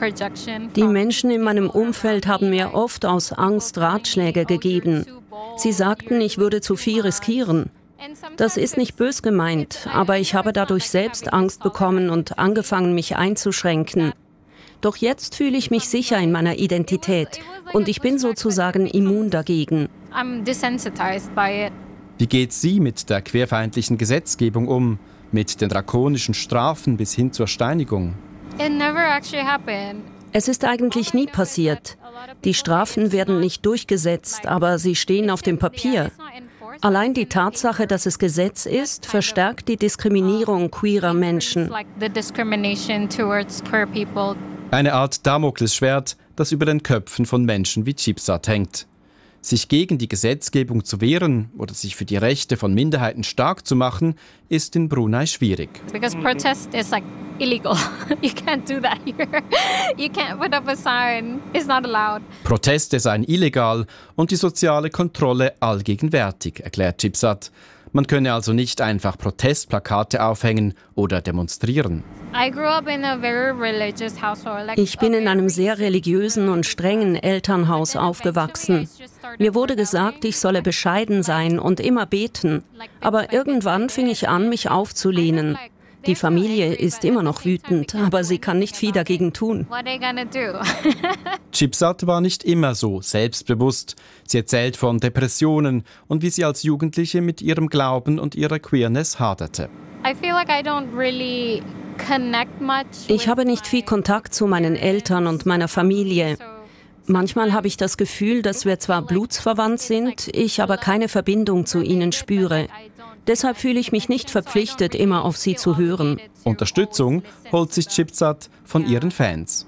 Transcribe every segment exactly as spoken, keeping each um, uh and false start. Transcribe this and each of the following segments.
Die Menschen in meinem Umfeld haben mir oft aus Angst Ratschläge gegeben. Sie sagten, ich würde zu viel riskieren. Das ist nicht bös gemeint, aber ich habe dadurch selbst Angst bekommen und angefangen, mich einzuschränken. Doch jetzt fühle ich mich sicher in meiner Identität und ich bin sozusagen immun dagegen. Wie geht sie mit der queerfeindlichen Gesetzgebung um, mit den drakonischen Strafen bis hin zur Steinigung? Es ist eigentlich nie passiert. Die Strafen werden nicht durchgesetzt, aber sie stehen auf dem Papier. Allein die Tatsache, dass es Gesetz ist, verstärkt die Diskriminierung queerer Menschen. Eine Art Damoklesschwert, das über den Köpfen von Menschen wie Chipsat hängt. Sich gegen die Gesetzgebung zu wehren oder sich für die Rechte von Minderheiten stark zu machen, ist in Brunei schwierig. Because protest is like illegal. You can't do that here. You can't put up a sign. It's not allowed. Proteste seien illegal und die soziale Kontrolle allgegenwärtig, erklärt Chipsat. Man könne also nicht einfach Protestplakate aufhängen oder demonstrieren. Ich bin in einem sehr religiösen und strengen Elternhaus aufgewachsen. Mir wurde gesagt, ich solle bescheiden sein und immer beten. Aber irgendwann fing ich an, mich aufzulehnen. Die Familie ist immer noch wütend, aber sie kann nicht viel dagegen tun. Chipsat war nicht immer so selbstbewusst. Sie erzählt von Depressionen und wie sie als Jugendliche mit ihrem Glauben und ihrer Queerness haderte. Ich habe nicht viel Kontakt zu meinen Eltern und meiner Familie. Manchmal habe ich das Gefühl, dass wir zwar blutsverwandt sind, ich aber keine Verbindung zu ihnen spüre. Deshalb fühle ich mich nicht verpflichtet, immer auf sie zu hören. Unterstützung holt sich Chipsat von ihren Fans.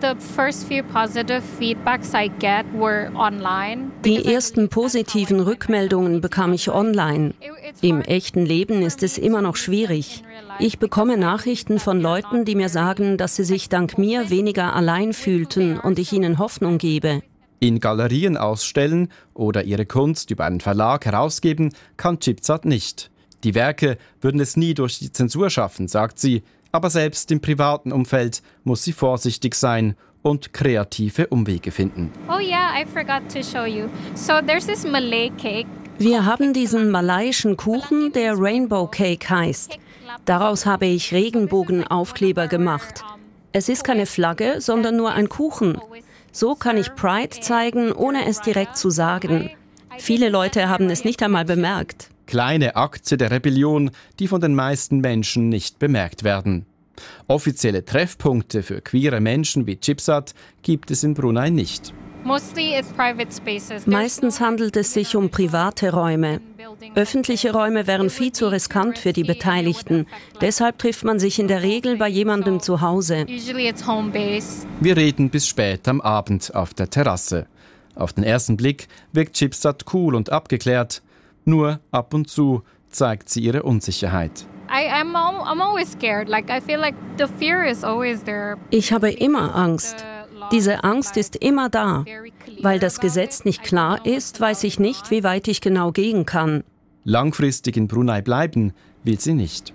Die ersten positiven Rückmeldungen bekam ich online. Im echten Leben ist es immer noch schwierig. Ich bekomme Nachrichten von Leuten, die mir sagen, dass sie sich dank mir weniger allein fühlten und ich ihnen Hoffnung gebe. In Galerien ausstellen oder ihre Kunst über einen Verlag herausgeben, kann Chipsat nicht. Die Werke würden es nie durch die Zensur schaffen, sagt sie, aber selbst im privaten Umfeld muss sie vorsichtig sein und kreative Umwege finden. Oh yeah, I forgot to show you. So there's this Malay cake. Wir haben diesen malaiischen Kuchen, der Rainbow Cake heißt. Daraus habe ich Regenbogenaufkleber gemacht. Es ist keine Flagge, sondern nur ein Kuchen. So kann ich Pride zeigen, ohne es direkt zu sagen. Viele Leute haben es nicht einmal bemerkt. Kleine Akte der Rebellion, die von den meisten Menschen nicht bemerkt werden. Offizielle Treffpunkte für queere Menschen wie Chipsat gibt es in Brunei nicht. Meistens handelt es sich um private Räume. Öffentliche Räume wären viel zu riskant für die Beteiligten. Deshalb trifft man sich in der Regel bei jemandem zu Hause. Wir reden bis spät am Abend auf der Terrasse. Auf den ersten Blick wirkt Chipsat cool und abgeklärt. Nur ab und zu zeigt sie ihre Unsicherheit. Ich habe immer Angst. Diese Angst ist immer da. Weil das Gesetz nicht klar ist, weiß ich nicht, wie weit ich genau gehen kann. Langfristig in Brunei bleiben will sie nicht.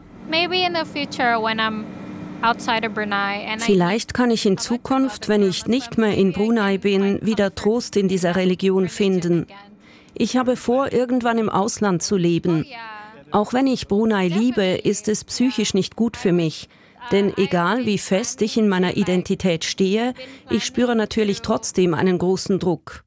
Vielleicht kann ich in Zukunft, wenn ich nicht mehr in Brunei bin, wieder Trost in dieser Religion finden. Ich habe vor, irgendwann im Ausland zu leben. Auch wenn ich Brunei liebe, ist es psychisch nicht gut für mich. Denn egal wie fest ich in meiner Identität stehe, ich spüre natürlich trotzdem einen großen Druck.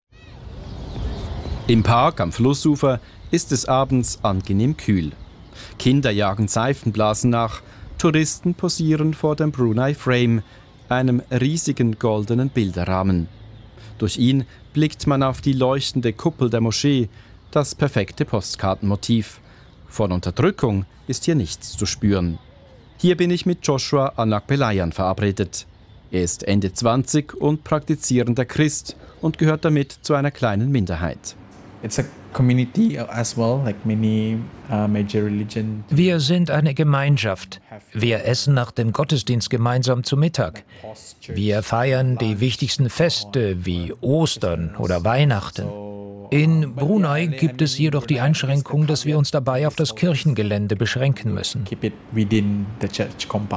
Im Park am Flussufer ist es abends angenehm kühl. Kinder jagen Seifenblasen nach, Touristen posieren vor dem Brunei Frame, einem riesigen goldenen Bilderrahmen. Durch ihn blickt man auf die leuchtende Kuppel der Moschee, das perfekte Postkartenmotiv. Von Unterdrückung ist hier nichts zu spüren. Hier bin ich mit Joshua Anakbelayan verabredet. Er ist Ende zwanzig und praktizierender Christ und gehört damit zu einer kleinen Minderheit. It's a community as well, like many uh, major religions. Wir sind eine Gemeinschaft. Wir essen nach dem Gottesdienst gemeinsam zu Mittag. Wir feiern die wichtigsten Feste wie Ostern oder Weihnachten. In Brunei gibt es jedoch die Einschränkung, dass wir uns dabei auf das Kirchengelände beschränken müssen.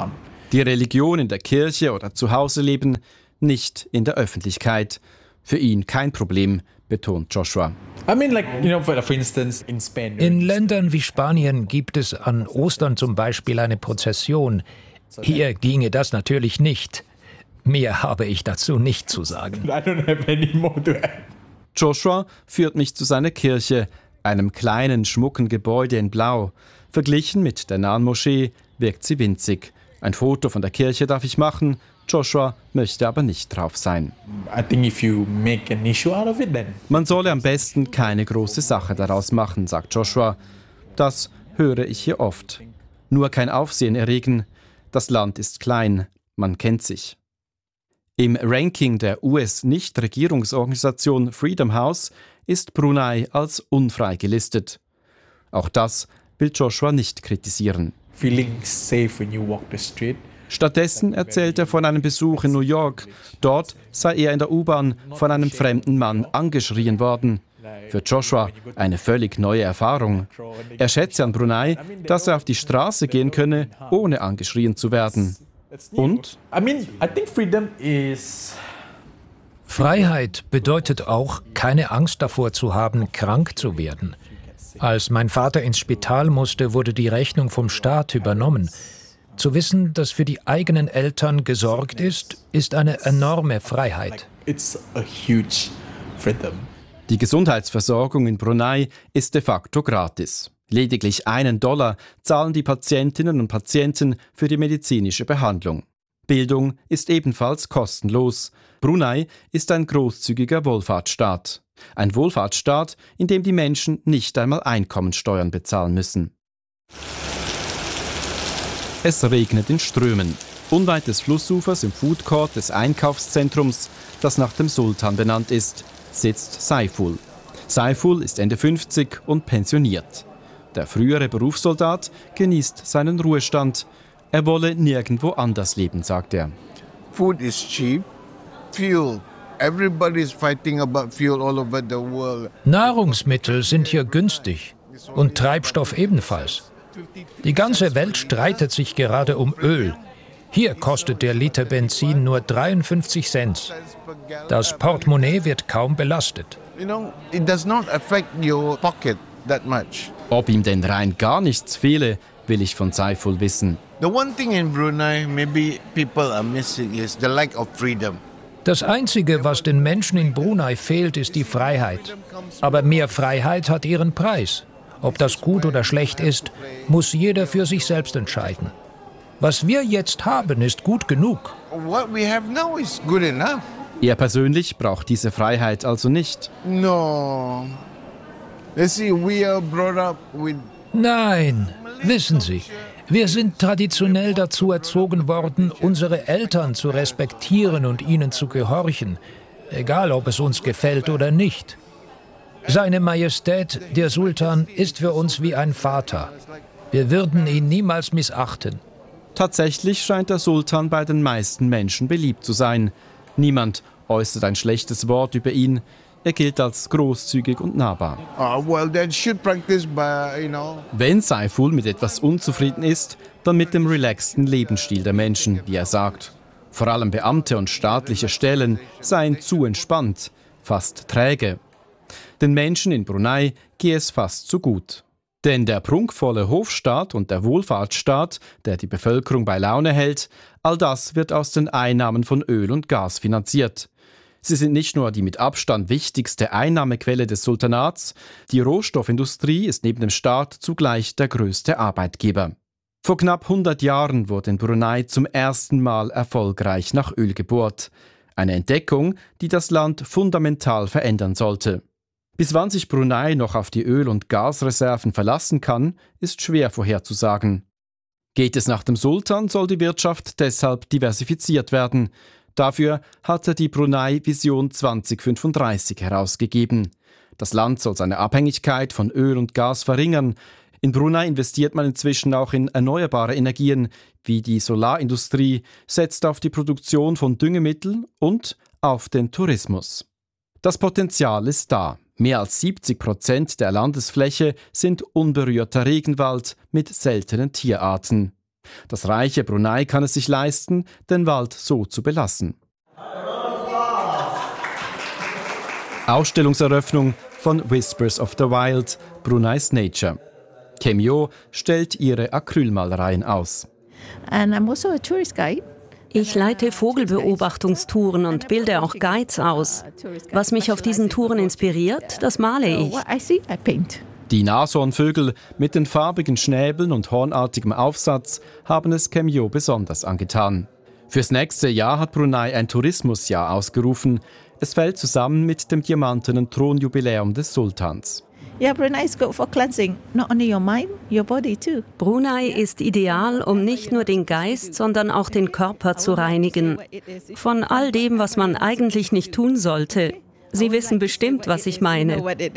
Die Religion in der Kirche oder zu Hause leben, nicht in der Öffentlichkeit. Für ihn kein Problem, betont Joshua. I mean, like, you know, for, for instance, in Spain. In Ländern wie Spanien gibt es an Ostern zum Beispiel eine Prozession. Hier ginge das natürlich nicht. Mehr habe ich dazu nicht zu sagen. I don't have any more to add. Joshua führt mich zu seiner Kirche, einem kleinen, schmucken Gebäude in Blau. Verglichen mit der nahen Moschee wirkt sie winzig. Ein Foto von der Kirche darf ich machen, Joshua möchte aber nicht drauf sein. I think if you make an issue out of it, then. Man solle am besten keine große Sache daraus machen, sagt Joshua. Das höre ich hier oft. Nur kein Aufsehen erregen. Das Land ist klein, man kennt sich. Im Ranking der U S-Nichtregierungsorganisation Freedom House ist Brunei als unfrei gelistet. Auch das will Joshua nicht kritisieren. Feeling safe when you walk the street. Stattdessen erzählt er von einem Besuch in New York. Dort sei er in der U-Bahn von einem fremden Mann angeschrien worden. Für Joshua eine völlig neue Erfahrung. Er schätze an Brunei, dass er auf die Straße gehen könne, ohne angeschrien zu werden. Und? I mean, I think freedom is. Freiheit bedeutet auch, keine Angst davor zu haben, krank zu werden. Als mein Vater ins Spital musste, wurde die Rechnung vom Staat übernommen. Zu wissen, dass für die eigenen Eltern gesorgt ist, ist eine enorme Freiheit. It's a huge freedom. Die Gesundheitsversorgung in Brunei ist de facto gratis. Lediglich einen Dollar zahlen die Patientinnen und Patienten für die medizinische Behandlung. Bildung ist ebenfalls kostenlos. Brunei ist ein großzügiger Wohlfahrtsstaat. Ein Wohlfahrtsstaat, in dem die Menschen nicht einmal Einkommensteuern bezahlen müssen. Es regnet in Strömen. Unweit des Flussufers im Food Court des Einkaufszentrums, das nach dem Sultan benannt ist, sitzt Saiful. Saiful ist Ende fünfzig und pensioniert. Der frühere Berufssoldat genießt seinen Ruhestand. Er wolle nirgendwo anders leben, sagt er. Food is cheap. Fuel. Everybody is fighting about fuel all over the world. Nahrungsmittel sind hier günstig und Treibstoff ebenfalls. Die ganze Welt streitet sich gerade um Öl. Hier kostet der Liter Benzin nur dreiundfünfzig Cent. Das Portemonnaie wird kaum belastet. You know, it does not affect your pocket that much. Ob ihm denn rein gar nichts fehle, will ich von Saiful wissen. The one thing in Brunei maybe people are missing is the lack of freedom. Das Einzige, was den Menschen in Brunei fehlt, ist die Freiheit. Aber mehr Freiheit hat ihren Preis. Ob das gut oder schlecht ist, muss jeder für sich selbst entscheiden. Was wir jetzt haben, ist gut genug. What we have now is good enough. Er persönlich braucht diese Freiheit also nicht. No. Let's see, we are brought up with. Nein, wissen Sie, wir sind traditionell dazu erzogen worden, unsere Eltern zu respektieren und ihnen zu gehorchen, egal ob es uns gefällt oder nicht. Seine Majestät, der Sultan, ist für uns wie ein Vater. Wir würden ihn niemals missachten. Tatsächlich scheint der Sultan bei den meisten Menschen beliebt zu sein. Niemand äußert ein schlechtes Wort über ihn. Er gilt als großzügig und nahbar. Uh, well, that should practice by, you know. Wenn Saiful mit etwas unzufrieden ist, dann mit dem relaxten Lebensstil der Menschen, wie er sagt. Vor allem Beamte und staatliche Stellen seien zu entspannt, fast träge. Den Menschen in Brunei gehe es fast zu gut. Denn der prunkvolle Hofstaat und der Wohlfahrtsstaat, der die Bevölkerung bei Laune hält, all das wird aus den Einnahmen von Öl und Gas finanziert. Sie sind nicht nur die mit Abstand wichtigste Einnahmequelle des Sultanats, die Rohstoffindustrie ist neben dem Staat zugleich der größte Arbeitgeber. Vor knapp hundert Jahren wurde in Brunei zum ersten Mal erfolgreich nach Öl gebohrt. Eine Entdeckung, die das Land fundamental verändern sollte. Bis wann sich Brunei noch auf die Öl- und Gasreserven verlassen kann, ist schwer vorherzusagen. Geht es nach dem Sultan, soll die Wirtschaft deshalb diversifiziert werden. Dafür hat er die Brunei Vision zwanzig fünfunddreißig herausgegeben. Das Land soll seine Abhängigkeit von Öl und Gas verringern. In Brunei investiert man inzwischen auch in erneuerbare Energien, wie die Solarindustrie, setzt auf die Produktion von Düngemitteln und auf den Tourismus. Das Potenzial ist da. Mehr als siebzig Prozent der Landesfläche sind unberührter Regenwald mit seltenen Tierarten. Das reiche Brunei kann es sich leisten, den Wald so zu belassen. Ausstellungseröffnung von Whispers of the Wild, Brunei's Nature. Kem Yew stellt ihre Acrylmalereien aus. And I'm also a tourist guide. Ich leite Vogelbeobachtungstouren und bilde auch Guides aus. Was mich auf diesen Touren inspiriert, das male ich. What I see, I paint. Die Nashornvögel mit den farbigen Schnäbeln und hornartigem Aufsatz haben es Kem Yew besonders angetan. Fürs nächste Jahr hat Brunei ein Tourismusjahr ausgerufen. Es fällt zusammen mit dem diamantenen Thronjubiläum des Sultans. Yeah, Brunei is good for cleansing, not only your mind, your body too. Brunei ist ideal, um nicht nur den Geist, sondern auch den Körper zu reinigen. Von all dem, was man eigentlich nicht tun sollte. Sie wissen bestimmt, was ich meine.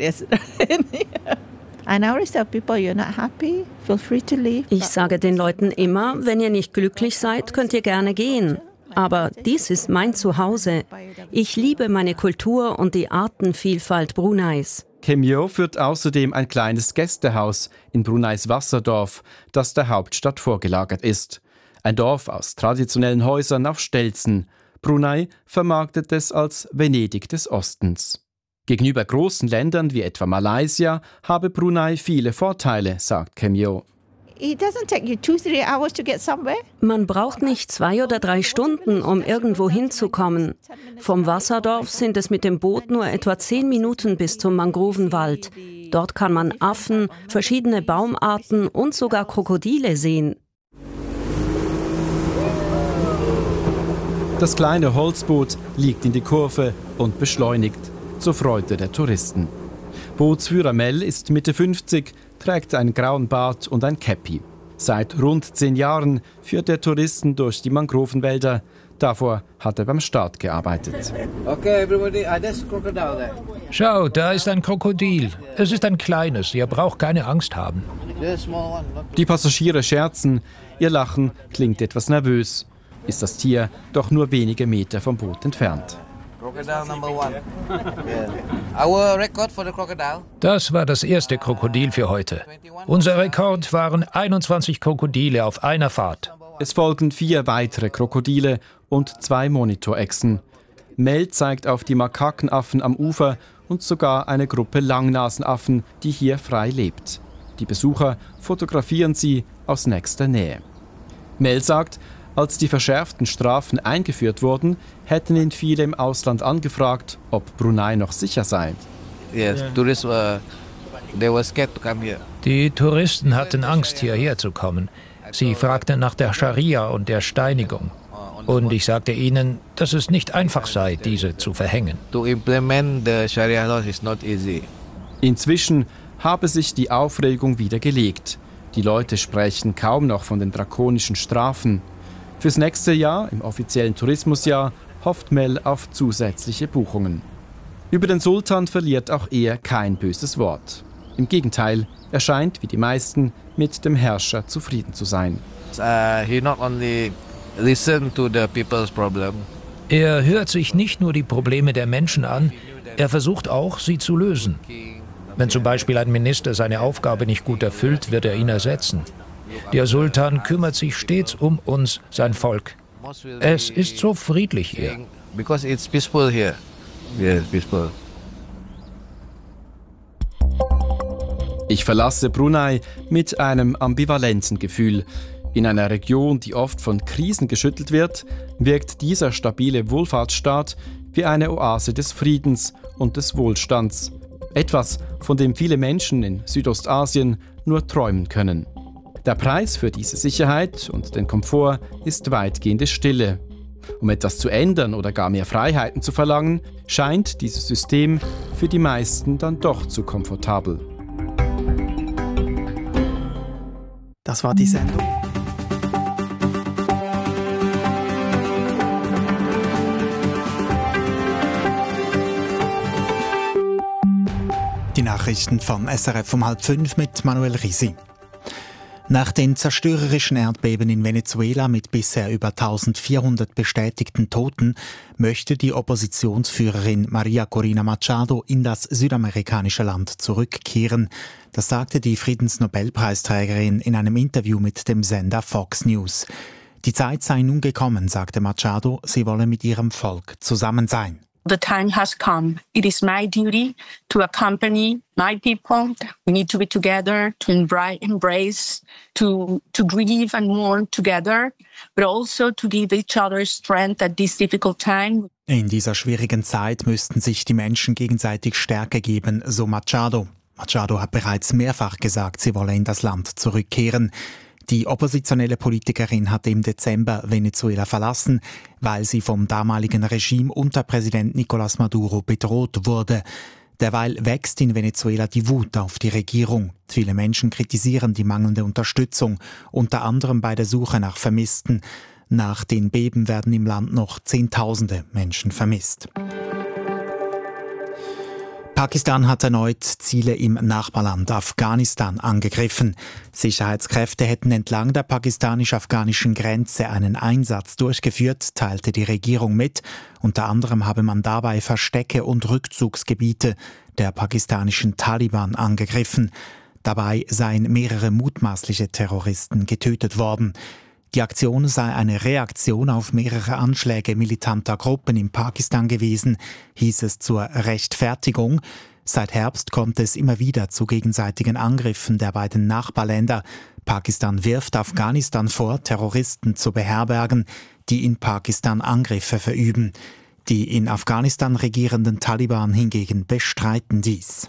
Ich sage den Leuten immer, wenn ihr nicht glücklich seid, könnt ihr gerne gehen. Aber dies ist mein Zuhause. Ich liebe meine Kultur und die Artenvielfalt Bruneis. Kem Yew führt außerdem ein kleines Gästehaus in Bruneis Wasserdorf, das der Hauptstadt vorgelagert ist. Ein Dorf aus traditionellen Häusern auf Stelzen. Brunei vermarktet es als Venedig des Ostens. Gegenüber großen Ländern wie etwa Malaysia habe Brunei viele Vorteile, sagt Kem Yew. Man braucht nicht zwei oder drei Stunden, um irgendwo hinzukommen. Vom Wasserdorf sind es mit dem Boot nur etwa zehn Minuten bis zum Mangrovenwald. Dort kann man Affen, verschiedene Baumarten und sogar Krokodile sehen. Das kleine Holzboot liegt in die Kurve und beschleunigt, zur Freude der Touristen. Bootsführer Mel ist Mitte fünfzig, trägt einen grauen Bart und ein Käppi. Seit rund zehn Jahren führt er Touristen durch die Mangrovenwälder. Davor hat er beim Staat gearbeitet. Okay, everybody, ah, there's a crocodile there. Schau, da ist ein Krokodil. Es ist ein kleines, ihr braucht keine Angst haben. Die Passagiere scherzen, ihr Lachen klingt etwas nervös. Ist das Tier doch nur wenige Meter vom Boot entfernt. Das war das erste Krokodil für heute. Unser Rekord waren einundzwanzig Krokodile auf einer Fahrt. Es folgen vier weitere Krokodile und zwei Monitorechsen. Mel zeigt auf die Makakenaffen am Ufer und sogar eine Gruppe Langnasenaffen, die hier frei lebt. Die Besucher fotografieren sie aus nächster Nähe. Mel sagt, als die verschärften Strafen eingeführt wurden, hätten ihn viele im Ausland angefragt, ob Brunei noch sicher sei. Yes, tourists were, they were scared to come here. Die Touristen hatten Angst, hierher zu kommen. Sie fragten nach der Scharia und der Steinigung. Und ich sagte ihnen, dass es nicht einfach sei, diese zu verhängen. To implement the Sharia laws is not easy. Inzwischen habe sich die Aufregung wieder gelegt. Die Leute sprechen kaum noch von den drakonischen Strafen. Fürs nächste Jahr, im offiziellen Tourismusjahr, hofft Mel auf zusätzliche Buchungen. Über den Sultan verliert auch er kein böses Wort. Im Gegenteil, er scheint, wie die meisten, mit dem Herrscher zufrieden zu sein. Uh, he not only listen to the people's problem. Er hört sich nicht nur die Probleme der Menschen an, er versucht auch, sie zu lösen. Wenn zum Beispiel ein Minister seine Aufgabe nicht gut erfüllt, wird er ihn ersetzen. Der Sultan kümmert sich stets um uns, sein Volk. Es ist so friedlich hier. Because it's peaceful here. Yes, peaceful. Ich verlasse Brunei mit einem ambivalenten Gefühl. In einer Region, die oft von Krisen geschüttelt wird, wirkt dieser stabile Wohlfahrtsstaat wie eine Oase des Friedens und des Wohlstands. Etwas, von dem viele Menschen in Südostasien nur träumen können. Der Preis für diese Sicherheit und den Komfort ist weitgehende Stille. Um etwas zu ändern oder gar mehr Freiheiten zu verlangen, scheint dieses System für die meisten dann doch zu komfortabel. Das war die Sendung. Die Nachrichten vom S R F um halb fünf mit Manuel Risi. Nach den zerstörerischen Erdbeben in Venezuela mit bisher über eintausendvierhundert bestätigten Toten möchte die Oppositionsführerin María Corina Machado in das südamerikanische Land zurückkehren. Das sagte die Friedensnobelpreisträgerin in einem Interview mit dem Sender Fox News. Die Zeit sei nun gekommen, sagte Machado, sie wolle mit ihrem Volk zusammen sein. The time has come. It is my duty to accompany my people. We need to be together, to embrace, to, to grieve and mourn together, but also to give each other strength at this difficult time. In dieser schwierigen Zeit müssten sich die Menschen gegenseitig Stärke geben, so Machado. Machado hat bereits mehrfach gesagt, sie wolle in das Land zurückkehren. Die oppositionelle Politikerin hatte im Dezember Venezuela verlassen, weil sie vom damaligen Regime unter Präsident Nicolás Maduro bedroht wurde. Derweil wächst in Venezuela die Wut auf die Regierung. Viele Menschen kritisieren die mangelnde Unterstützung, unter anderem bei der Suche nach Vermissten. Nach den Beben werden im Land noch Zehntausende Menschen vermisst. Pakistan hat erneut Ziele im Nachbarland Afghanistan angegriffen. Sicherheitskräfte hätten entlang der pakistanisch-afghanischen Grenze einen Einsatz durchgeführt, teilte die Regierung mit. Unter anderem habe man dabei Verstecke und Rückzugsgebiete der pakistanischen Taliban angegriffen. Dabei seien mehrere mutmaßliche Terroristen getötet worden. Die Aktion sei eine Reaktion auf mehrere Anschläge militanter Gruppen in Pakistan gewesen, hieß es zur Rechtfertigung. Seit Herbst kommt es immer wieder zu gegenseitigen Angriffen der beiden Nachbarländer. Pakistan wirft Afghanistan vor, Terroristen zu beherbergen, die in Pakistan Angriffe verüben. Die in Afghanistan regierenden Taliban hingegen bestreiten dies.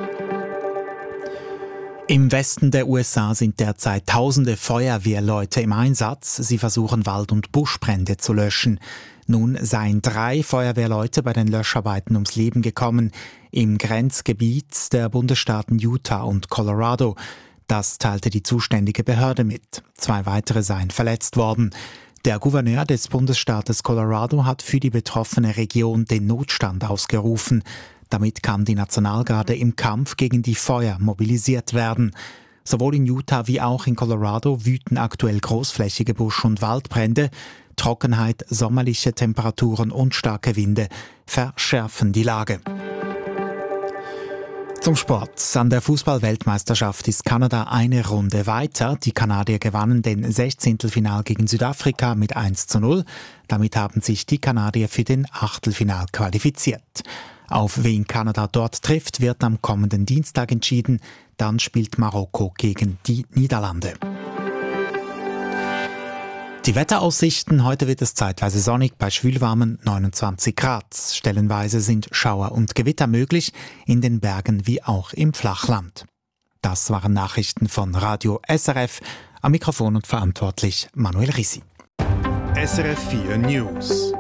Im Westen der U S A sind derzeit tausende Feuerwehrleute im Einsatz. Sie versuchen Wald- und Buschbrände zu löschen. Nun seien drei Feuerwehrleute bei den Löscharbeiten ums Leben gekommen im Grenzgebiet der Bundesstaaten Utah und Colorado. Das teilte die zuständige Behörde mit. Zwei weitere seien verletzt worden. Der Gouverneur des Bundesstaates Colorado hat für die betroffene Region den Notstand ausgerufen. Damit kann die Nationalgarde im Kampf gegen die Feuer mobilisiert werden. Sowohl in Utah wie auch in Colorado wüten aktuell großflächige Busch- und Waldbrände. Trockenheit, sommerliche Temperaturen und starke Winde verschärfen die Lage. Zum Sport. An der Fußball-Weltmeisterschaft ist Kanada eine Runde weiter. Die Kanadier gewannen den Sechzehntelfinal gegen Südafrika mit eins zu null. Damit haben sich die Kanadier für den Achtelfinal qualifiziert. Auf wen Kanada dort trifft, wird am kommenden Dienstag entschieden. Dann spielt Marokko gegen die Niederlande. Die Wetteraussichten: Heute wird es zeitweise sonnig bei schwülwarmen neunundzwanzig Grad. Stellenweise sind Schauer und Gewitter möglich, in den Bergen wie auch im Flachland. Das waren Nachrichten von Radio S R F. Am Mikrofon und verantwortlich Manuel Risi. S R F vier News.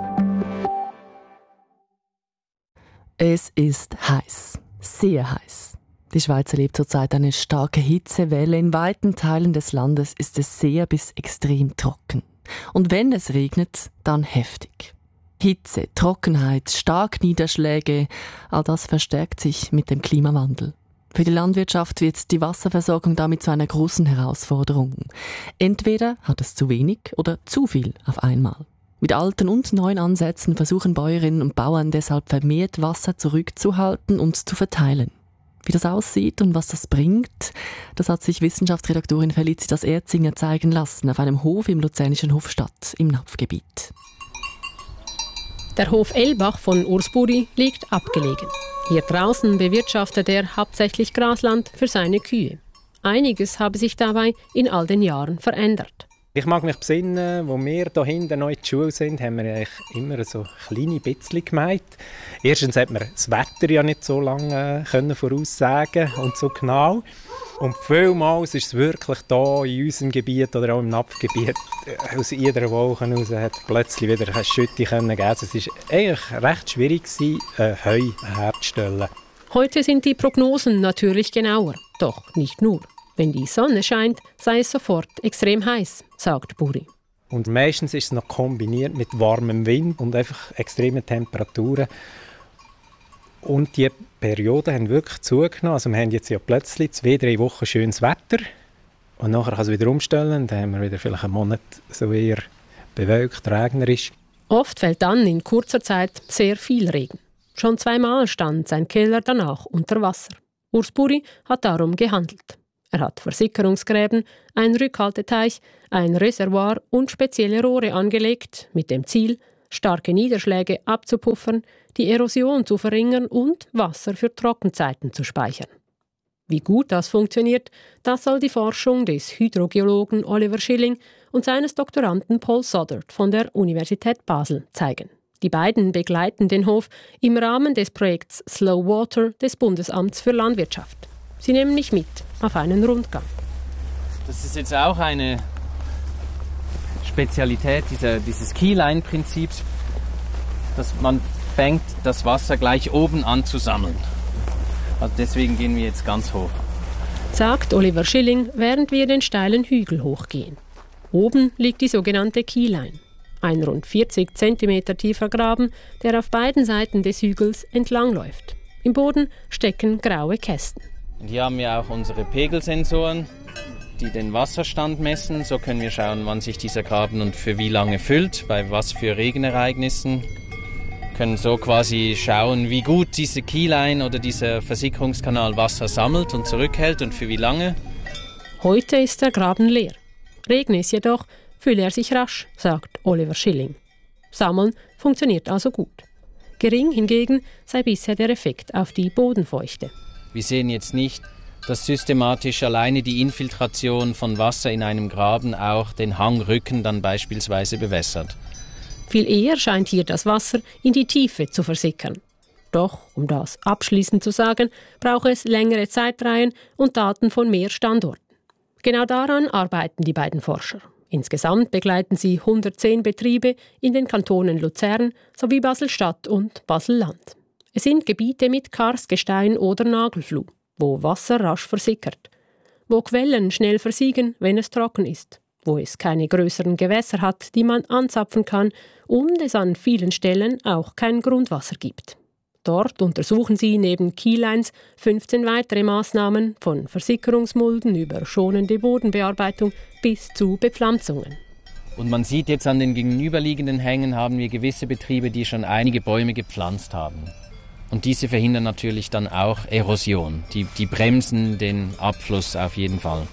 Es ist heiß, sehr heiß. Die Schweiz erlebt zurzeit eine starke Hitzewelle. In weiten Teilen des Landes ist es sehr bis extrem trocken. Und wenn es regnet, dann heftig. Hitze, Trockenheit, Starkniederschläge, all das verstärkt sich mit dem Klimawandel. Für die Landwirtschaft wird die Wasserversorgung damit zu einer großen Herausforderung. Entweder hat es zu wenig oder zu viel auf einmal. Mit alten und neuen Ansätzen versuchen Bäuerinnen und Bauern deshalb vermehrt Wasser zurückzuhalten und zu verteilen. Wie das aussieht und was das bringt, das hat sich Wissenschaftsredaktorin Felicitas Erzinger zeigen lassen auf einem Hof im luzernischen Hofstadt im Napfgebiet. Der Hof Elbach von Urs Buri liegt abgelegen. Hier draußen bewirtschaftet er hauptsächlich Grasland für seine Kühe. Einiges habe sich dabei in all den Jahren verändert. Ich mag mich besinnen, wo wir hier hinten noch in der Schule sind, haben wir eigentlich immer so kleine bisschen gemeint. Erstens hat man das Wetter ja nicht so lange können voraussagen und so genau. Und vielmals ist es wirklich hier in unserem Gebiet oder auch im Napfgebiet aus jeder Wolke raus hat plötzlich wieder eine Schütte geben. Es war eigentlich recht schwierig, äh, Heu herzustellen. Heute sind die Prognosen natürlich genauer, doch nicht nur. Wenn die Sonne scheint, sei es sofort extrem heiß, sagt Buri. Und meistens ist es noch kombiniert mit warmem Wind und einfach extremen Temperaturen. Und die Perioden haben wirklich zugenommen. Also wir haben jetzt ja plötzlich zwei, drei Wochen schönes Wetter. Und nachher kann es wieder umstellen, dann haben wir wieder vielleicht einen Monat so eher bewölkt, regnerisch. Oft fällt dann in kurzer Zeit sehr viel Regen. Schon zweimal stand sein Keller danach unter Wasser. Urs Buri hat darum gehandelt. Er hat Versickerungsgräben, einen Rückhalteteich, ein Reservoir und spezielle Rohre angelegt, mit dem Ziel, starke Niederschläge abzupuffern, die Erosion zu verringern und Wasser für Trockenzeiten zu speichern. Wie gut das funktioniert, das soll die Forschung des Hydrogeologen Oliver Schilling und seines Doktoranden Paul Soddard von der Universität Basel zeigen. Die beiden begleiten den Hof im Rahmen des Projekts Slow Water des Bundesamts für Landwirtschaft. Sie nehmen mich mit auf einen Rundgang. Das ist jetzt auch eine Spezialität dieser, dieses Keyline-Prinzips, dass man fängt, das Wasser gleich oben an zu sammeln. Also deswegen gehen wir jetzt ganz hoch. Sagt Oliver Schilling, während wir den steilen Hügel hochgehen. Oben liegt die sogenannte Keyline. Ein rund vierzig Zentimeter tiefer Graben, der auf beiden Seiten des Hügels entlangläuft. Im Boden stecken graue Kästen. Und hier haben wir auch unsere Pegelsensoren, die den Wasserstand messen. So können wir schauen, wann sich dieser Graben und für wie lange füllt, bei was für Regenereignissen. Wir können so quasi schauen, wie gut diese Keyline oder dieser Versickerungskanal Wasser sammelt und zurückhält und für wie lange. Heute ist der Graben leer. Regne es jedoch, fülle er sich rasch, sagt Oliver Schilling. Sammeln funktioniert also gut. Gering hingegen sei bisher der Effekt auf die Bodenfeuchte. Wir sehen jetzt nicht, dass systematisch alleine die Infiltration von Wasser in einem Graben auch den Hangrücken dann beispielsweise bewässert. Viel eher scheint hier das Wasser in die Tiefe zu versickern. Doch, um das abschließend zu sagen, braucht es längere Zeitreihen und Daten von mehr Standorten. Genau daran arbeiten die beiden Forscher. Insgesamt begleiten sie hundertzehn Betriebe in den Kantonen Luzern sowie Basel-Stadt und Basel-Land. Es sind Gebiete mit Karstgestein oder Nagelfluh, wo Wasser rasch versickert, wo Quellen schnell versiegen, wenn es trocken ist, wo es keine größeren Gewässer hat, die man anzapfen kann und es an vielen Stellen auch kein Grundwasser gibt. Dort untersuchen sie neben Keylines fünfzehn weitere Maßnahmen von Versickerungsmulden über schonende Bodenbearbeitung bis zu Bepflanzungen. Und man sieht jetzt an den gegenüberliegenden Hängen haben wir gewisse Betriebe, die schon einige Bäume gepflanzt haben. Und diese verhindern natürlich dann auch Erosion. Die, die bremsen den Abfluss auf jeden Fall.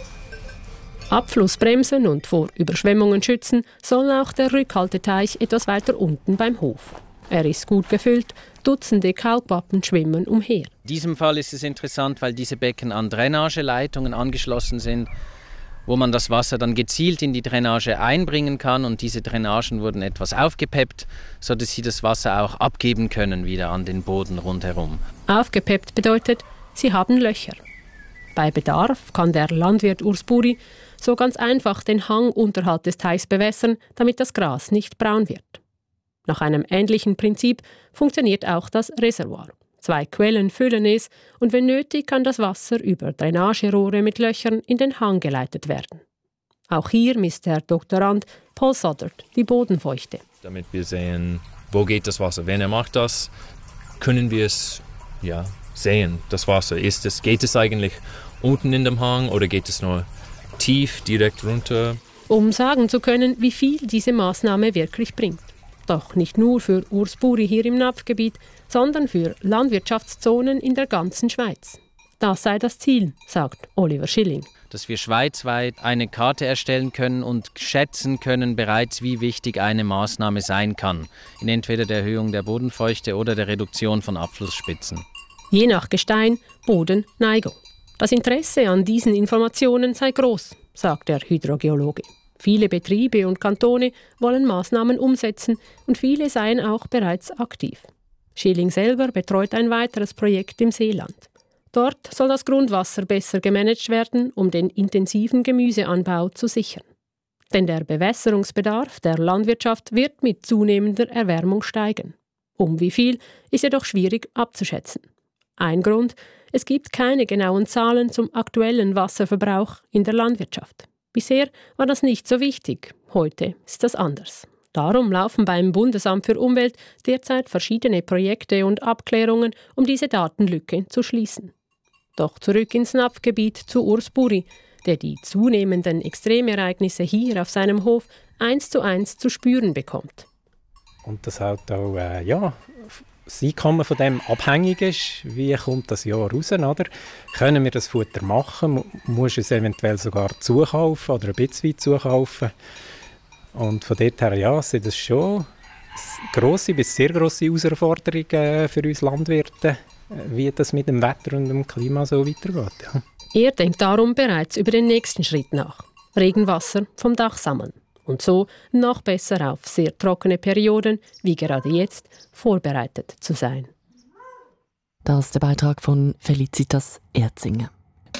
Abfluss bremsen und vor Überschwemmungen schützen soll auch der Rückhalteteich etwas weiter unten beim Hof. Er ist gut gefüllt, Dutzende Kalkwappen schwimmen umher. In diesem Fall ist es interessant, weil diese Becken an Drainageleitungen angeschlossen sind, wo man das Wasser dann gezielt in die Drainage einbringen kann. Und diese Drainagen wurden etwas aufgepeppt, sodass sie das Wasser auch abgeben können wieder an den Boden rundherum. Aufgepeppt bedeutet, sie haben Löcher. Bei Bedarf kann der Landwirt Urs Buri so ganz einfach den Hang unterhalb des Teichs bewässern, damit das Gras nicht braun wird. Nach einem ähnlichen Prinzip funktioniert auch das Reservoir. Zwei Quellen füllen es und wenn nötig kann das Wasser über Drainagerohre mit Löchern in den Hang geleitet werden. Auch hier misst der Doktorand Paul Soddard die Bodenfeuchte. Damit wir sehen, wo geht das Wasser. Wenn er macht das, können wir es ja, sehen, das Wasser. Ist es, geht es eigentlich unten in dem Hang oder geht es nur tief direkt runter? Um sagen zu können, wie viel diese Maßnahme wirklich bringt. Doch nicht nur für Urs Buri hier im Napfgebiet, sondern für Landwirtschaftszonen in der ganzen Schweiz. Das sei das Ziel, sagt Oliver Schilling. Dass wir schweizweit eine Karte erstellen können und schätzen können bereits, wie wichtig eine Maßnahme sein kann, in entweder der Erhöhung der Bodenfeuchte oder der Reduktion von Abflussspitzen. Je nach Gestein, Boden, Neigung. Das Interesse an diesen Informationen sei groß, sagt der Hydrogeologe. Viele Betriebe und Kantone wollen Maßnahmen umsetzen und viele seien auch bereits aktiv. Schilling selber betreut ein weiteres Projekt im Seeland. Dort soll das Grundwasser besser gemanagt werden, um den intensiven Gemüseanbau zu sichern. Denn der Bewässerungsbedarf der Landwirtschaft wird mit zunehmender Erwärmung steigen. Um wie viel ist jedoch schwierig abzuschätzen. Ein Grund: Es gibt keine genauen Zahlen zum aktuellen Wasserverbrauch in der Landwirtschaft. Bisher war das nicht so wichtig, heute ist das anders. Darum laufen beim Bundesamt für Umwelt derzeit verschiedene Projekte und Abklärungen, um diese Datenlücke zu schließen. Doch zurück ins Napfgebiet zu Urs Buri. der die zunehmenden Extremereignisse hier auf seinem Hof eins zu eins zu spüren bekommt. Und das halt auch, äh, ja, das Einkommen von dem abhängig ist, wie kommt das Jahr raus, oder? Können wir das Futter machen? Muss es eventuell sogar zukaufen oder ein bisschen zukaufen? Und von dort her, ja, sind das schon grosse bis sehr grosse Herausforderungen für uns Landwirte, wie das mit dem Wetter und dem Klima so weitergeht. Ja. Er denkt darum bereits über den nächsten Schritt nach. Regenwasser vom Dach sammeln. Und so noch besser auf sehr trockene Perioden, wie gerade jetzt, vorbereitet zu sein. Das ist der Beitrag von Felicitas Erzinger.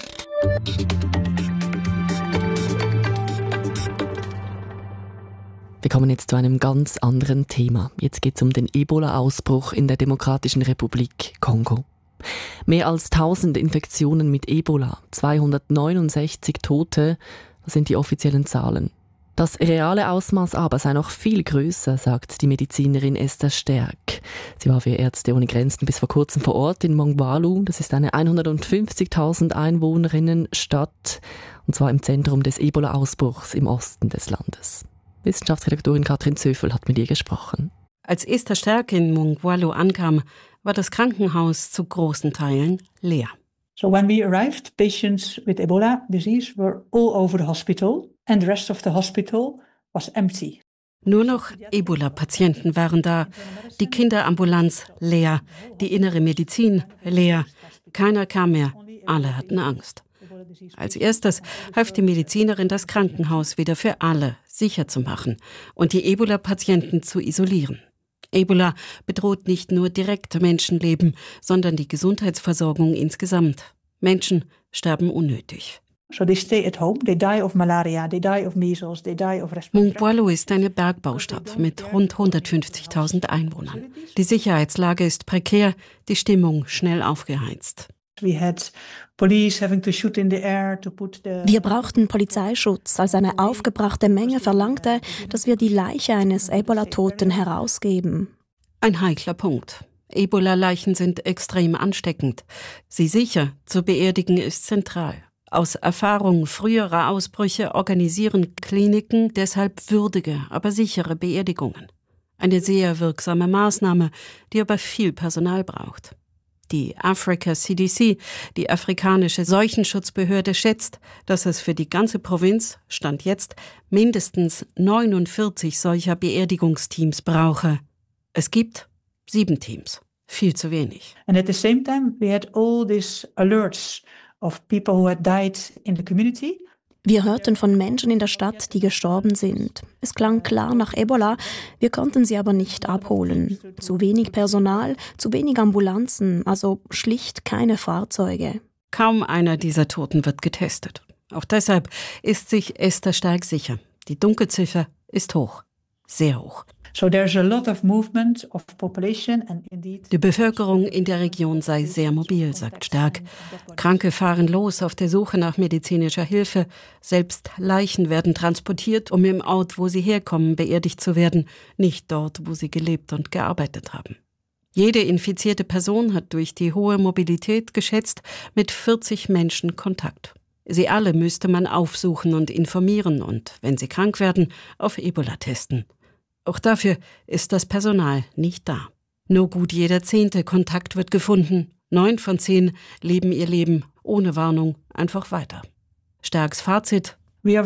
Wir kommen jetzt zu einem ganz anderen Thema. Jetzt geht es um den Ebola-Ausbruch in der Demokratischen Republik Kongo. Mehr als tausend Infektionen mit Ebola, zweihundertneunundsechzig Tote, das sind die offiziellen Zahlen. Das reale Ausmaß aber sei noch viel grösser, sagt die Medizinerin Esther Sterck. Sie war für Ärzte ohne Grenzen bis vor kurzem vor Ort in Mongwalu. Das ist eine hundertfünfzigtausend Einwohnerinnen-Stadt, und zwar im Zentrum des Ebola-Ausbruchs im Osten des Landes. Wissenschaftsredaktorin Katrin Zöfel hat mit ihr gesprochen. Als Esther Sterck in Mongwalu ankam, war das Krankenhaus zu großen Teilen leer. So when we arrived, patients with Ebola disease were all over the hospital and the rest of the hospital was empty. Nur noch Ebola-Patienten waren da, die Kinderambulanz leer, die innere Medizin leer. Keiner kam mehr, alle hatten Angst. Als erstes half die Medizinerin, das Krankenhaus wieder für alle sicher zu machen und die Ebola-Patienten zu isolieren. Ebola bedroht nicht nur direkt Menschenleben, sondern die Gesundheitsversorgung insgesamt. Menschen sterben unnötig. So they stay at home, they die of malaria, they die of measles, they die of respiratory. Mongwalu ist eine Bergbaustadt mit rund hundertfünfzigtausend Einwohnern. Die Sicherheitslage ist prekär, die Stimmung schnell aufgeheizt. Wir brauchten Polizeischutz, als eine aufgebrachte Menge verlangte, dass wir die Leiche eines Ebola-Toten herausgeben. Ein heikler Punkt. Ebola-Leichen sind extrem ansteckend. Sie sicher zu beerdigen ist zentral. Aus Erfahrung früherer Ausbrüche organisieren Kliniken deshalb würdige, aber sichere Beerdigungen. Eine sehr wirksame Maßnahme, die aber viel Personal braucht. Die Africa C D C, die afrikanische Seuchenschutzbehörde, schätzt, dass es für die ganze Provinz, Stand jetzt, mindestens neunundvierzig solcher Beerdigungsteams brauche. Es gibt sieben Teams. Viel zu wenig. And at the same time we had all these alerts of people who had died in the community. Wir hörten von Menschen in der Stadt, die gestorben sind. Es klang klar nach Ebola, wir konnten sie aber nicht abholen. Zu wenig Personal, zu wenig Ambulanzen, also schlicht keine Fahrzeuge. Kaum einer dieser Toten wird getestet. Auch deshalb ist sich Esther Sterck sicher. Die Dunkelziffer ist hoch, sehr hoch. So there's a lot of movement of population and indeed. Die Bevölkerung in der Region sei sehr mobil, sagt Sterck. Kranke fahren los auf der Suche nach medizinischer Hilfe. Selbst Leichen werden transportiert, um im Ort, wo sie herkommen, beerdigt zu werden, nicht dort, wo sie gelebt und gearbeitet haben. Jede infizierte Person hat durch die hohe Mobilität geschätzt mit vierzig Menschen Kontakt. Sie alle müsste man aufsuchen und informieren und, wenn sie krank werden, auf Ebola testen. Auch dafür ist das Personal nicht da. Nur gut jeder zehnte Kontakt wird gefunden. Neun von zehn leben ihr Leben ohne Warnung einfach weiter. Stercks Fazit: Wir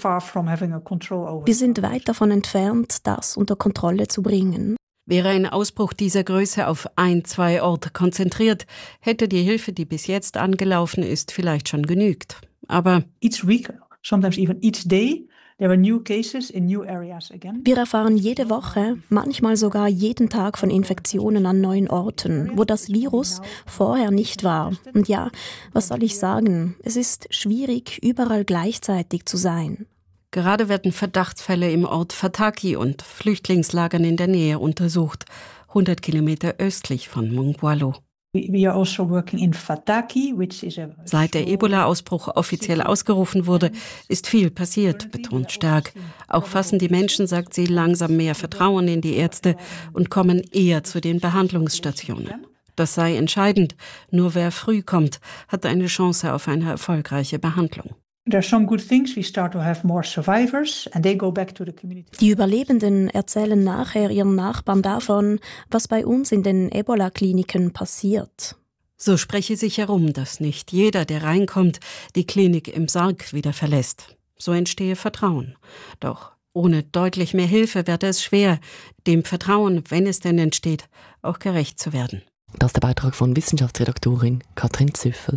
sind weit davon entfernt, das unter Kontrolle zu bringen. Wäre ein Ausbruch dieser Größe auf ein, zwei Orte konzentriert, hätte die Hilfe, die bis jetzt angelaufen ist, vielleicht schon genügt. Aber each week, sometimes even each day, there were new cases in new areas again. Wir erfahren jede Woche, manchmal sogar jeden Tag von Infektionen an neuen Orten, wo das Virus vorher nicht war. Und ja, was soll ich sagen? Es ist schwierig, überall gleichzeitig zu sein. Gerade werden Verdachtsfälle im Ort Fataki und Flüchtlingslagern in der Nähe untersucht, hundert Kilometer östlich von Mongwalu. We are also working in Fataki, which is a Seit der Ebola-Ausbruch offiziell ausgerufen wurde, ist viel passiert, betont Sterck. Auch fassen die Menschen, sagt sie, langsam mehr Vertrauen in die Ärzte und kommen eher zu den Behandlungsstationen. Das sei entscheidend. Nur wer früh kommt, hat eine Chance auf eine erfolgreiche Behandlung. There's some good things. We start to have more survivors and they go back to the community. Die Überlebenden erzählen nachher ihren Nachbarn davon, was bei uns in den Ebola-Kliniken passiert. So spreche sich herum, dass nicht jeder, der reinkommt, die Klinik im Sarg wieder verlässt. So entstehe Vertrauen. Doch ohne deutlich mehr Hilfe werde es schwer, dem Vertrauen, wenn es denn entsteht, auch gerecht zu werden. Das ist der Beitrag von Wissenschaftsredaktorin Katrin Züffel.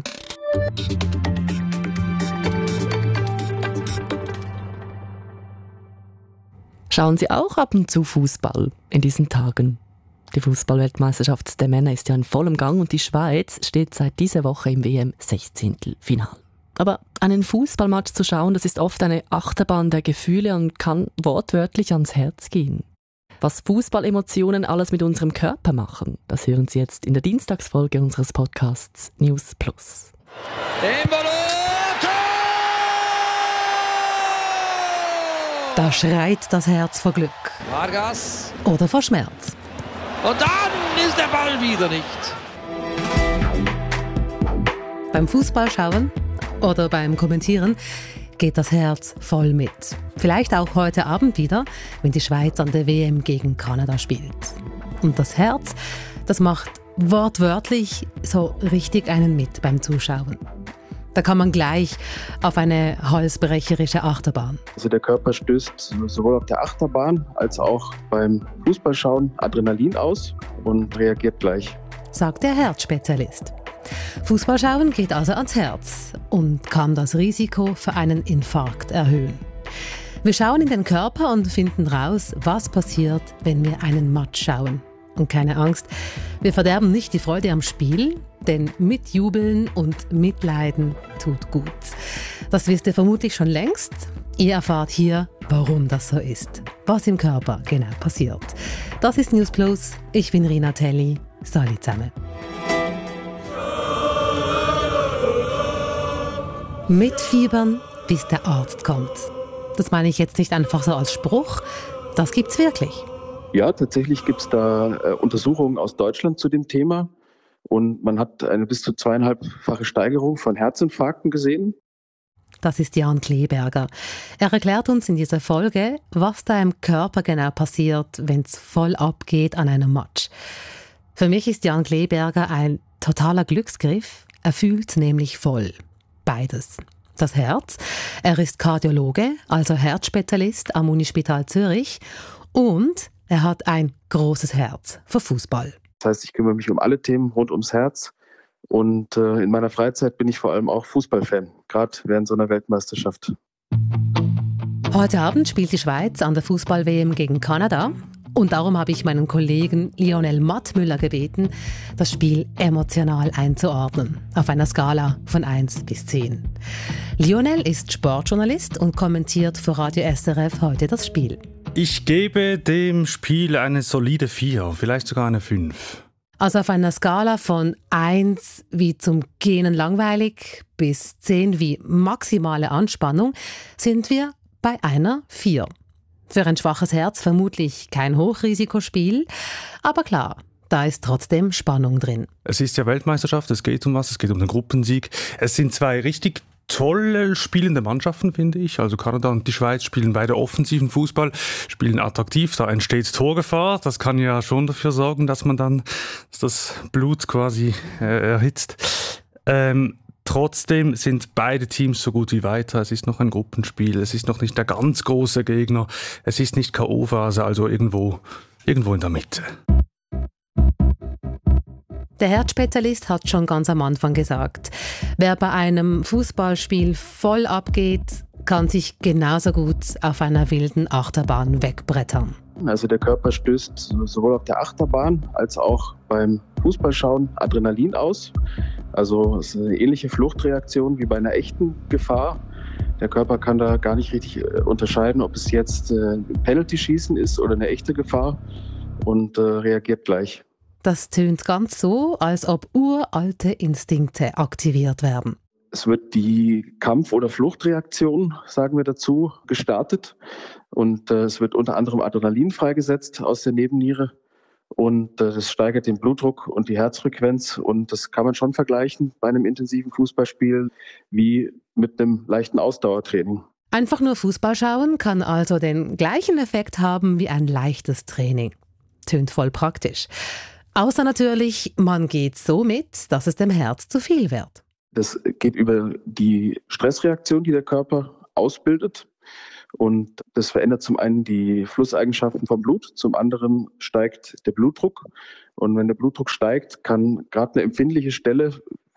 Schauen Sie auch ab und zu Fußball in diesen Tagen? Die Fußball-Weltmeisterschaft der Männer ist ja in vollem Gang und die Schweiz steht seit dieser Woche im W M-Sechzehntelfinal. Aber einen Fußballmatch zu schauen, das ist oft eine Achterbahn der Gefühle und kann wortwörtlich ans Herz gehen. Was Fußballemotionen alles mit unserem Körper machen, das hören Sie jetzt in der Dienstagsfolge unseres Podcasts News Plus. Da schreit das Herz vor Glück. Vargas. Oder vor Schmerz. Und dann ist der Ball wieder nicht. Beim Fußballschauen oder beim Kommentieren geht das Herz voll mit. Vielleicht auch heute Abend wieder, wenn die Schweiz an der W M gegen Kanada spielt. Und das Herz, das macht wortwörtlich so richtig einen mit beim Zuschauen. Da kann man gleich auf eine halsbrecherische Achterbahn. Also der Körper stößt sowohl auf der Achterbahn als auch beim Fußballschauen Adrenalin aus und reagiert gleich, sagt der Herzspezialist. Fußballschauen geht also ans Herz und kann das Risiko für einen Infarkt erhöhen. Wir schauen in den Körper und finden raus, was passiert, wenn wir einen Match schauen. Und keine Angst, wir verderben nicht die Freude am Spiel, denn mitjubeln und mitleiden tut gut. Das wisst ihr vermutlich schon längst. Ihr erfahrt hier, warum das so ist, was im Körper genau passiert. Das ist News Plus. Ich bin Rina Telli. Salut zusammen. Mitfiebern, bis der Arzt kommt. Das meine ich jetzt nicht einfach so als Spruch. Das gibt's wirklich. Ja, tatsächlich gibt es da äh, Untersuchungen aus Deutschland zu dem Thema. Und man hat eine bis zu zweieinhalbfache Steigerung von Herzinfarkten gesehen. Das ist Jan Kleberger. Er erklärt uns in dieser Folge, was da im Körper genau passiert, wenn es voll abgeht an einem Match. Für mich ist Jan Kleberger ein totaler Glücksgriff. Er fühlt nämlich voll. Beides. Das Herz. Er ist Kardiologe, also Herzspezialist am Unispital Zürich. Und er hat ein großes Herz für Fußball. Das heißt, ich kümmere mich um alle Themen rund ums Herz. Und äh, in meiner Freizeit bin ich vor allem auch Fußballfan, gerade während so einer Weltmeisterschaft. Heute Abend spielt die Schweiz an der Fußball-W M gegen Kanada. Und darum habe ich meinen Kollegen Lionel Mattmüller gebeten, das Spiel emotional einzuordnen, auf einer Skala von eins bis zehn. Lionel ist Sportjournalist und kommentiert für Radio S R F heute das Spiel. Ich gebe dem Spiel eine solide vier, vielleicht sogar eine fünf. Also auf einer Skala von eins wie zum Gähnen langweilig bis zehn wie maximale Anspannung sind wir bei einer vier. Für ein schwaches Herz vermutlich kein Hochrisikospiel, aber klar, da ist trotzdem Spannung drin. Es ist ja Weltmeisterschaft, es geht um was, es geht um den Gruppensieg. Es sind zwei richtig tolle spielende Mannschaften, finde ich. Also Kanada und die Schweiz spielen beide offensiven Fußball, spielen attraktiv, da entsteht Torgefahr. Das kann ja schon dafür sorgen, dass man dann dass das Blut quasi äh, erhitzt. Ähm, Trotzdem sind beide Teams so gut wie weiter. Es ist noch ein Gruppenspiel, es ist noch nicht der ganz große Gegner, es ist nicht K O-Phase, also irgendwo, irgendwo in der Mitte. Der Herzspezialist hat schon ganz am Anfang gesagt, wer bei einem Fußballspiel voll abgeht, kann sich genauso gut auf einer wilden Achterbahn wegbrettern. Also der Körper stößt sowohl auf der Achterbahn als auch beim Fußballschauen Adrenalin aus. Also es ist eine ähnliche Fluchtreaktion wie bei einer echten Gefahr. Der Körper kann da gar nicht richtig unterscheiden, ob es jetzt ein Penalty-Schießen ist oder eine echte Gefahr und äh, reagiert gleich. Das tönt ganz so, als ob uralte Instinkte aktiviert werden. Es wird die Kampf- oder Fluchtreaktion, sagen wir dazu, gestartet. Und äh, es wird unter anderem Adrenalin freigesetzt aus der Nebenniere. und äh, das steigert den Blutdruck und die Herzfrequenz und das kann man schon vergleichen bei einem intensiven Fußballspiel wie mit einem leichten Ausdauertraining. Einfach nur Fußball schauen kann also den gleichen Effekt haben wie ein leichtes Training. Tönt voll praktisch. Außer natürlich, man geht so mit, dass es dem Herz zu viel wird. Das geht über die Stressreaktion, die der Körper ausbildet. Und das verändert zum einen die Flusseigenschaften vom Blut, zum anderen steigt der Blutdruck. Und wenn der Blutdruck steigt, kann gerade eine empfindliche Stelle,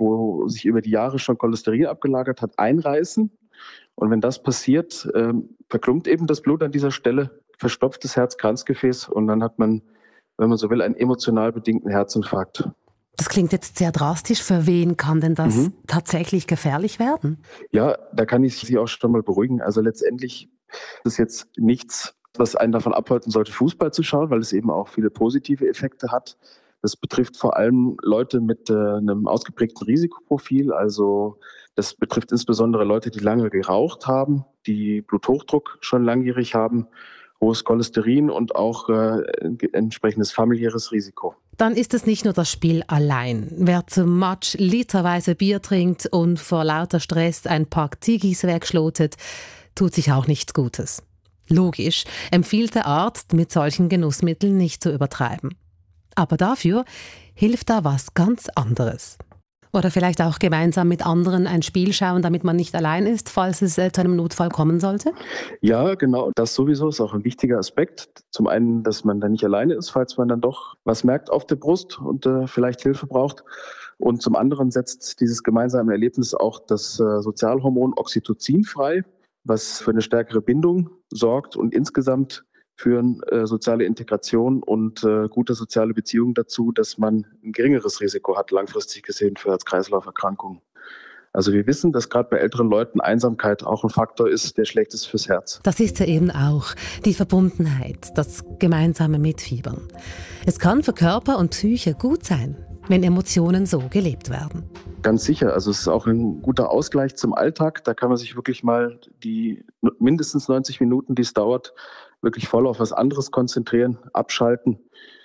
wo sich über die Jahre schon Cholesterin abgelagert hat, einreißen. Und wenn das passiert, äh, verklumpt eben das Blut an dieser Stelle, verstopft das Herz-Kranzgefäß und dann hat man, wenn man so will, einen emotional bedingten Herzinfarkt. Das klingt jetzt sehr drastisch. Für wen kann denn das mhm. tatsächlich gefährlich werden? Ja, da kann ich Sie auch schon mal beruhigen. Also letztendlich ist es jetzt nichts, was einen davon abhalten sollte, Fußball zu schauen, weil es eben auch viele positive Effekte hat. Das betrifft vor allem Leute mit äh, einem ausgeprägten Risikoprofil. Also das betrifft insbesondere Leute, die lange geraucht haben, die Bluthochdruck schon langjährig haben, hohes Cholesterin und auch äh, entsprechendes familiäres Risiko. Dann ist es nicht nur das Spiel allein. Wer zum Match literweise Bier trinkt und vor lauter Stress ein Pack Ziggis wegschlotet, tut sich auch nichts Gutes. Logisch empfiehlt der Arzt, mit solchen Genussmitteln nicht zu übertreiben. Aber dafür hilft da was ganz anderes. Oder vielleicht auch gemeinsam mit anderen ein Spiel schauen, damit man nicht allein ist, falls es äh, zu einem Notfall kommen sollte? Ja, genau. Das sowieso ist auch ein wichtiger Aspekt. Zum einen, dass man dann nicht alleine ist, falls man dann doch was merkt auf der Brust und äh, vielleicht Hilfe braucht. Und zum anderen setzt dieses gemeinsame Erlebnis auch das äh, Sozialhormon Oxytocin frei, was für eine stärkere Bindung sorgt und insgesamt führen äh, soziale Integration und äh, gute soziale Beziehungen dazu, dass man ein geringeres Risiko hat, langfristig gesehen, für Herz-Kreislauf-Erkrankungen. Also wir wissen, dass gerade bei älteren Leuten Einsamkeit auch ein Faktor ist, der schlecht ist fürs Herz. Das ist ja eben auch die Verbundenheit, das gemeinsame Mitfiebern. Es kann für Körper und Psyche gut sein, wenn Emotionen so gelebt werden. Ganz sicher. Also es ist auch ein guter Ausgleich zum Alltag. Da kann man sich wirklich mal die mindestens neunzig Minuten, die es dauert, wirklich voll auf was anderes konzentrieren, abschalten.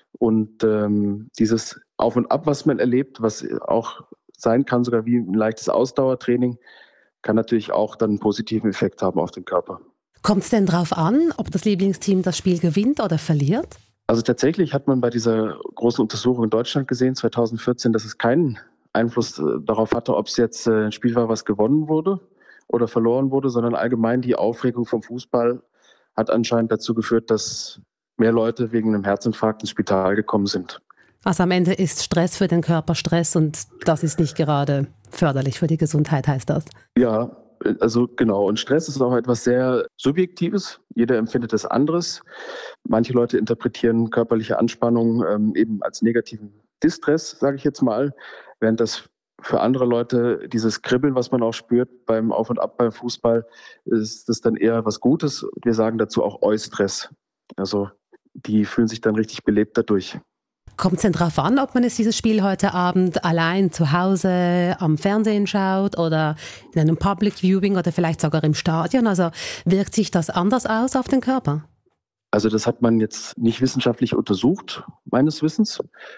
Und ähm, dieses Auf und Ab, was man erlebt, was auch sein kann, sogar wie ein leichtes Ausdauertraining, kann natürlich auch dann einen positiven Effekt haben auf den Körper. Kommt es denn darauf an, ob das Lieblingsteam das Spiel gewinnt oder verliert? Also tatsächlich hat man bei dieser großen Untersuchung in Deutschland gesehen, zweitausendvierzehn, dass es keinen Einfluss darauf hatte, ob es jetzt ein Spiel war, was gewonnen wurde oder verloren wurde, sondern allgemein die Aufregung vom Fußball hat anscheinend dazu geführt, dass mehr Leute wegen einem Herzinfarkt ins Spital gekommen sind. Also am Ende ist Stress für den Körper Stress und das ist nicht gerade förderlich für die Gesundheit, heißt das? Ja, also genau. Und Stress ist auch etwas sehr Subjektives. Jeder empfindet es anderes. Manche Leute interpretieren körperliche Anspannung ähm, eben als negativen Distress, sage ich jetzt mal, während das für andere Leute dieses Kribbeln, was man auch spürt beim Auf und Ab beim Fußball, ist das dann eher was Gutes. Wir sagen dazu auch Eustress. Also die fühlen sich dann richtig belebt dadurch. Kommt es denn darauf an, ob man jetzt dieses Spiel heute Abend allein zu Hause am Fernsehen schaut oder in einem Public Viewing oder vielleicht sogar im Stadion? Also wirkt sich das anders aus auf den Körper? Also das hat man jetzt nicht wissenschaftlich untersucht, meines Wissens.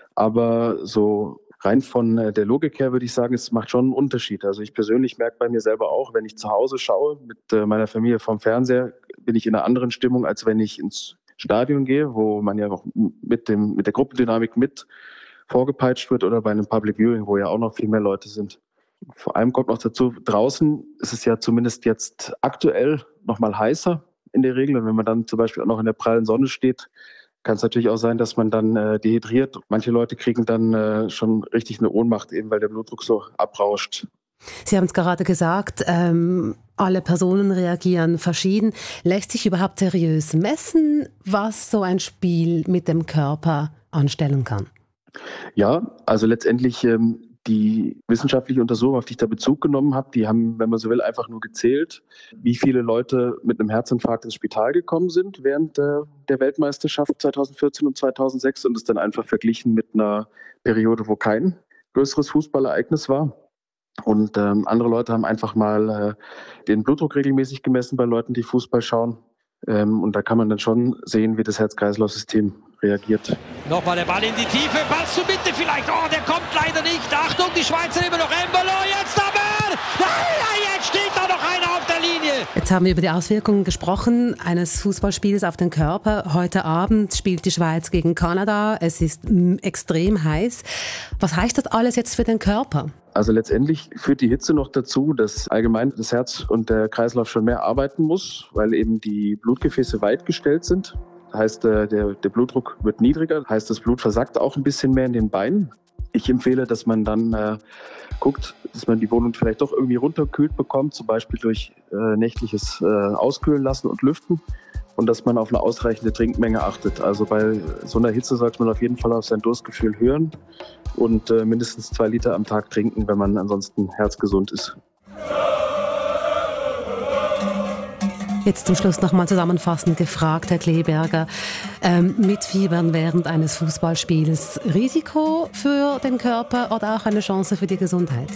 Aber so rein von der Logik her würde ich sagen, es macht schon einen Unterschied. Also ich persönlich merke bei mir selber auch, wenn ich zu Hause schaue mit meiner Familie vom Fernseher, bin ich in einer anderen Stimmung, als wenn ich ins Stadion gehe, wo man ja noch mit dem mit der Gruppendynamik mit vorgepeitscht wird, oder bei einem Public Viewing, wo ja auch noch viel mehr Leute sind. Vor allem kommt noch dazu, draußen ist es ja zumindest jetzt aktuell noch mal heißer in der Regel. Und wenn man dann zum Beispiel auch noch in der prallen Sonne steht, kann es natürlich auch sein, dass man dann äh, dehydriert. Manche Leute kriegen dann äh, schon richtig eine Ohnmacht, eben weil der Blutdruck so abrauscht. Sie haben es gerade gesagt, ähm, alle Personen reagieren verschieden. Lässt sich überhaupt seriös messen, was so ein Spiel mit dem Körper anstellen kann? Ja, also letztendlich ähm, die wissenschaftliche Untersuchung, auf die ich da Bezug genommen habe, die haben, wenn man so will, einfach nur gezählt, wie viele Leute mit einem Herzinfarkt ins Spital gekommen sind während äh, der Weltmeisterschaft zweitausendvierzehn und zweitausendsechs und es dann einfach verglichen mit einer Periode, wo kein größeres Fußballereignis war. Und ähm, andere Leute haben einfach mal äh, den Blutdruck regelmäßig gemessen bei Leuten, die Fußball schauen. Ähm, und da kann man dann schon sehen, wie das Herz-Kreislauf-System reagiert. Nochmal der Ball in die Tiefe, Ball zur Mitte vielleicht. Oh, der kommt leider nicht. Achtung, die Schweizer immer noch. Embolo, jetzt aber! Nein, jetzt steht da noch einer auf der Linie. Jetzt haben wir über die Auswirkungen gesprochen eines Fußballspiels auf den Körper. Heute Abend spielt die Schweiz gegen Kanada. Es ist mm, extrem heiß. Was heißt das alles jetzt für den Körper? Also letztendlich führt die Hitze noch dazu, dass allgemein das Herz und der Kreislauf schon mehr arbeiten muss, weil eben die Blutgefäße weit gestellt sind. Heißt, der, der Blutdruck wird niedriger, heißt, das Blut versackt auch ein bisschen mehr in den Beinen. Ich empfehle, dass man dann äh, guckt, dass man die Wohnung vielleicht doch irgendwie runterkühlt bekommt, zum Beispiel durch äh, nächtliches äh, Auskühlen lassen und Lüften und dass man auf eine ausreichende Trinkmenge achtet. Also bei so einer Hitze sollte man auf jeden Fall auf sein Durstgefühl hören und äh, mindestens zwei Liter am Tag trinken, wenn man ansonsten herzgesund ist. Jetzt zum Schluss nochmal zusammenfassend gefragt, Herr Kleberger, ähm, Mitfiebern während eines Fußballspiels, Risiko für den Körper oder auch eine Chance für die Gesundheit?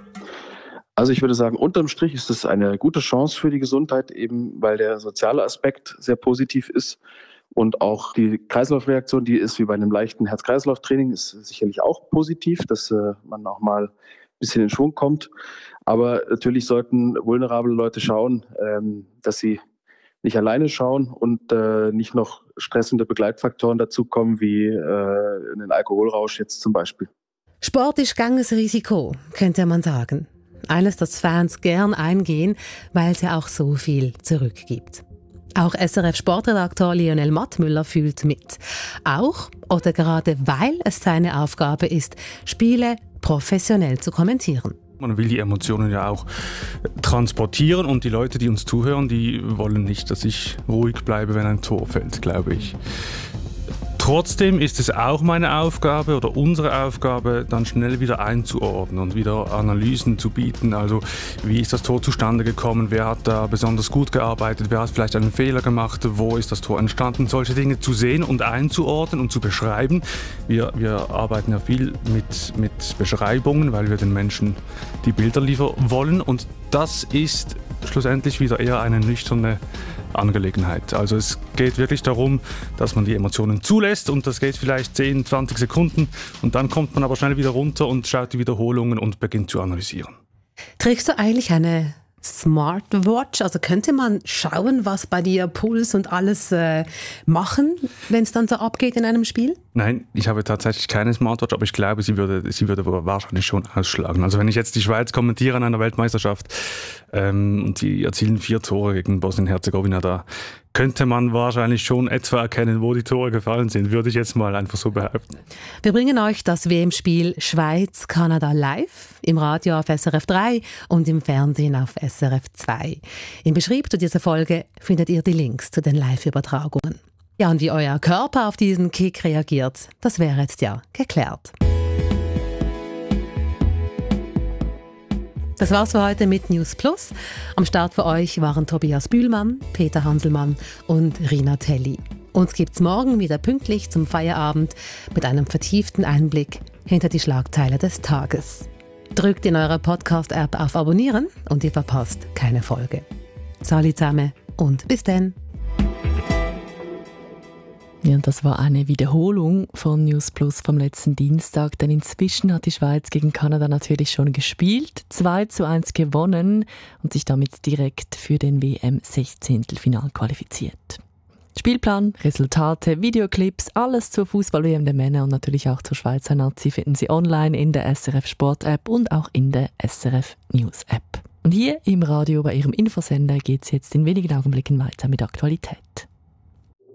Also ich würde sagen, unterm Strich ist es eine gute Chance für die Gesundheit, eben weil der soziale Aspekt sehr positiv ist und auch die Kreislaufreaktion, die ist wie bei einem leichten Herz-Kreislauf-Training, ist sicherlich auch positiv, dass äh, man auch mal ein bisschen in Schwung kommt. Aber natürlich sollten vulnerable Leute schauen, ähm, dass sie nicht alleine schauen und äh, nicht noch stressende Begleitfaktoren dazukommen, wie äh, einen Alkoholrausch jetzt zum Beispiel. Sport ist ganges Risiko, könnte man sagen. Eines, das Fans gern eingehen, weil es ja auch so viel zurückgibt. Auch S R F-Sportredakteur Lionel Mattmüller fühlt mit. Auch oder gerade weil es seine Aufgabe ist, Spiele professionell zu kommentieren. Man will die Emotionen ja auch transportieren und die Leute, die uns zuhören, die wollen nicht, dass ich ruhig bleibe, wenn ein Tor fällt, glaube ich. Trotzdem ist es auch meine Aufgabe oder unsere Aufgabe, dann schnell wieder einzuordnen und wieder Analysen zu bieten. Also wie ist das Tor zustande gekommen, wer hat da besonders gut gearbeitet, wer hat vielleicht einen Fehler gemacht, wo ist das Tor entstanden, solche Dinge zu sehen und einzuordnen und zu beschreiben. Wir, wir arbeiten ja viel mit, mit Beschreibungen, weil wir den Menschen die Bilder liefern wollen und das ist schlussendlich wieder eher eine nüchterne Angelegenheit. Also es geht wirklich darum, dass man die Emotionen zulässt und das geht vielleicht zehn, zwanzig Sekunden und dann kommt man aber schnell wieder runter und schaut die Wiederholungen und beginnt zu analysieren. Trägst du eigentlich eine Smartwatch? Also könnte man schauen, was bei dir Puls und alles äh, machen, wenn es dann so abgeht in einem Spiel? Nein, ich habe tatsächlich keine Smartwatch, aber ich glaube, sie würde, sie würde wahrscheinlich schon ausschlagen. Also wenn ich jetzt die Schweiz kommentiere an einer Weltmeisterschaft ähm, und die erzielen vier Tore gegen Bosnien-Herzegowina, da könnte man wahrscheinlich schon etwa erkennen, wo die Tore gefallen sind, würde ich jetzt mal einfach so behaupten. Wir bringen euch das W M-Spiel Schweiz-Kanada live, im Radio auf S R F drei und im Fernsehen auf S R F zwei. Im Beschrieb zu dieser Folge findet ihr die Links zu den Live-Übertragungen. Ja, und wie euer Körper auf diesen Kick reagiert, das wäre jetzt ja geklärt. Das war's für heute mit News Plus. Am Start für euch waren Tobias Bühlmann, Peter Hanselmann und Rina Telli. Uns gibt's morgen wieder pünktlich zum Feierabend mit einem vertieften Einblick hinter die Schlagzeile des Tages. Drückt in eurer Podcast-App auf Abonnieren und ihr verpasst keine Folge. Salut zusammen und bis dann. Ja, das war eine Wiederholung von News Plus vom letzten Dienstag, denn inzwischen hat die Schweiz gegen Kanada natürlich schon gespielt, zwei zu eins gewonnen und sich damit direkt für den W M-Sechzehntelfinal qualifiziert. Spielplan, Resultate, Videoclips, alles zur Fußball-W M der Männer und natürlich auch zur Schweizer Nazi finden Sie online in der S R F Sport App und auch in der S R F News App. Und hier im Radio bei Ihrem Infosender geht es jetzt in wenigen Augenblicken weiter mit Aktualität.